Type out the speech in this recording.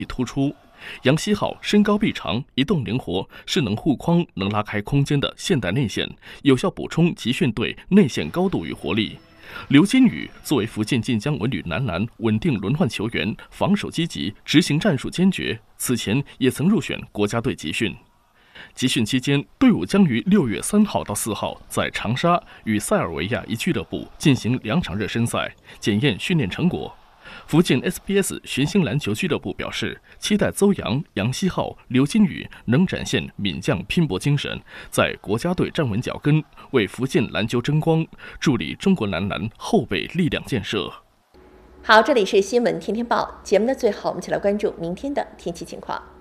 突出。杨希浩身高臂长，移动灵活，是能护框、能拉开空间的现代内线，有效补充集训队内线高度与活力。刘金宇作为福建晋江文旅男篮稳定轮换球员，防守积极，执行战术坚决，此前也曾入选国家队集训。集训期间，队伍将于6月3号到4号在长沙与塞尔维亚一俱乐部进行2场热身赛，检验训练成果。福建 SBS 玄星篮球俱乐部表示，期待邹阳、杨希浩、刘金宇能展现闽将拼搏精神，在国家队站稳脚跟，为福建篮球争光，助力中国男篮后备力量建设。 好，这里是新闻天天报节目的最后，我们一起来关注明天的天气情况。